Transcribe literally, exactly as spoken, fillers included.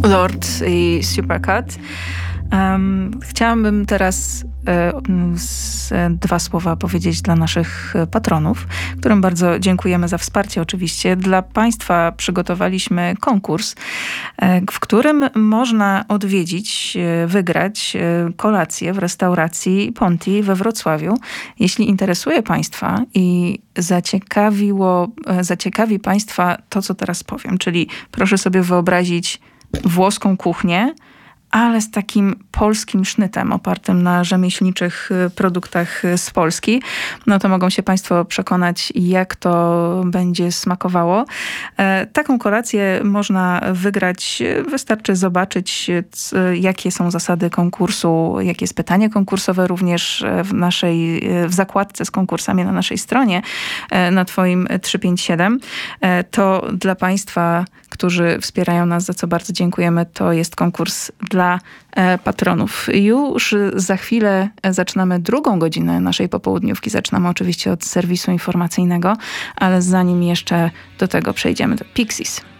Lord i Supercut. Um, chciałabym teraz e, z, dwa słowa powiedzieć dla naszych patronów, którym bardzo dziękujemy za wsparcie oczywiście. Dla Państwa przygotowaliśmy konkurs, e, w którym można odwiedzić, e, wygrać e, kolację w restauracji Ponti we Wrocławiu. Jeśli interesuje Państwa i zaciekawiło, e, zaciekawi Państwa to, co teraz powiem, czyli proszę sobie wyobrazić włoską kuchnię, ale z takim polskim sznytem opartym na rzemieślniczych produktach z Polski, no to mogą się Państwo przekonać, jak to będzie smakowało. E, taką kolację można wygrać. Wystarczy zobaczyć, c, jakie są zasady konkursu, jakie jest pytanie konkursowe również w naszej, w zakładce z konkursami na naszej stronie, e, na Twoim trzysta pięćdziesiąt siedem. E, to dla Państwa, którzy wspierają nas, za co bardzo dziękujemy, to jest konkurs dla e, patronów. Już za chwilę zaczynamy drugą godzinę naszej popołudniówki. Zaczynamy oczywiście od serwisu informacyjnego, ale zanim jeszcze do tego przejdziemy, to Pixies.